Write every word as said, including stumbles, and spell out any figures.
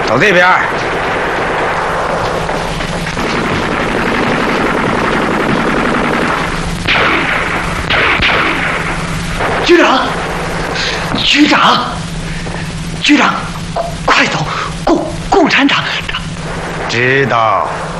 走这边。 局长，局长，局长，快走！共共产党， 知道。